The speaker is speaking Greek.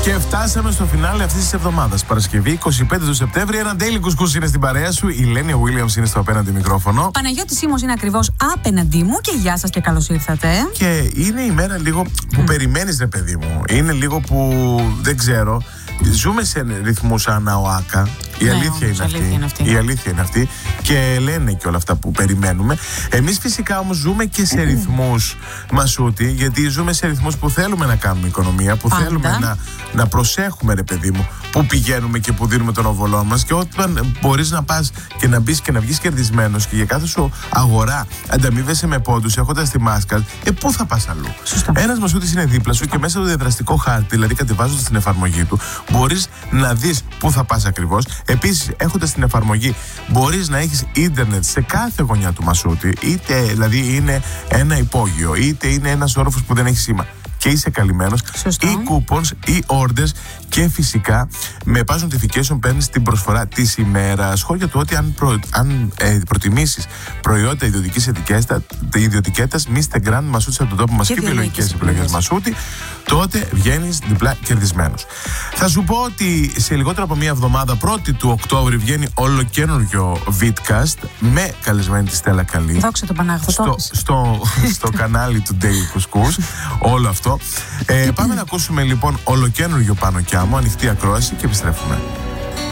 Και φτάσαμε στο φινάλε αυτή τη εβδομάδα. Παρασκευή 25 του Σεπτέμβρη. Ένα daily κουσκούς είναι στην παρέα σου. Η Λένια Williams είναι στο απέναντι μικρόφωνο. Παναγιώτης Σίμος είναι ακριβώς απέναντί μου. Και γεια σας και καλώς ήρθατε. Και είναι η μέρα λίγο που περιμένεις, ρε παιδί μου. Είναι λίγο που δεν ξέρω. Ζούμε σε ρυθμούς ανά ΟΑΚΑ. Η αλήθεια είναι αυτή. Η αλήθεια είναι αυτή. Και λένε και όλα αυτά που περιμένουμε. Εμείς φυσικά όμως ζούμε και σε ρυθμούς Μασούτη, γιατί ζούμε σε ρυθμούς που θέλουμε να κάνουμε οικονομία, που θέλουμε να προσέχουμε, ρε παιδί μου, που πηγαίνουμε και που δίνουμε τον οβολό μας. Και όταν μπορείς να πας και να μπεις και να βγεις κερδισμένος και για κάθε σου αγορά ανταμείβεσαι με πόντους έχοντας τη μάσκα, πού θα πας αλλού. Ένας Μασούτης είναι δίπλα σου και μέσα στο διαδραστικό χάρτη, δηλαδή κατεβάζοντας την εφαρμογή του, μπορείς να δεις πού θα πας ακριβώς. Επίσης, έχοντας την εφαρμογή, μπορείς να έχεις ίντερνετ σε κάθε γωνιά του Μασούτη, είτε δηλαδή είναι ένα υπόγειο, είτε είναι ένας όροφος που δεν έχει σήμα. Και είσαι καλυμμένος, ή coupons ή orders, και φυσικά με pass notification παίρνεις την προσφορά της ημέρας. Χώρια του ότι αν προτιμήσεις προϊόντα ιδιωτικέτας Mr. Grand Μασούτη από τον τόπο μας και βιολογικές επιλογές Μασούτη, τότε βγαίνεις διπλά κερδισμένος. Θα σου πω ότι σε λιγότερο από μία εβδομάδα, 1η του Οκτώβρη, βγαίνει ολοκένουργιο Vidcast με καλεσμένη τη Στέλλα Καλή. Δόξα τον Πανάγο. Στο κανάλι του Daily Κουσκούς. Όλο αυτό. Πάμε να ακούσουμε λοιπόν ολοκένουργιο Πάνω κι Άμμο, ανοιχτή ακρόαση, και επιστρέφουμε.